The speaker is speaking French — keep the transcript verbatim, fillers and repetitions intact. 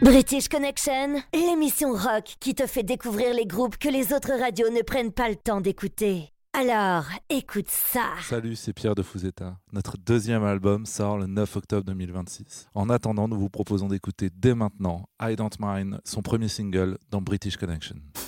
British Connection, l'émission rock qui te fait découvrir les groupes que les autres radios ne prennent pas le temps d'écouter. Alors, écoute ça. Salut, c'est Pierre de Fuzeta. Notre deuxième album sort le neuf octobre deux mille vingt-six. En attendant, nous vous proposons d'écouter dès maintenant I Don't Mind, son premier single dans British Connection.